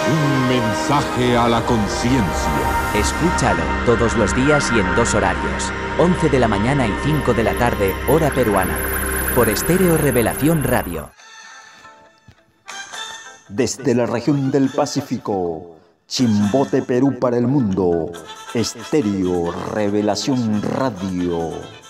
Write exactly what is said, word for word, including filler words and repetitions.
Un mensaje a la conciencia. Escúchalo todos los días y en dos horarios. once de la mañana y cinco de la tarde, hora peruana. Por Estéreo Revelación Radio. Desde la región del Pacífico, Chimbote, Perú para el mundo, Estéreo Revelación Radio.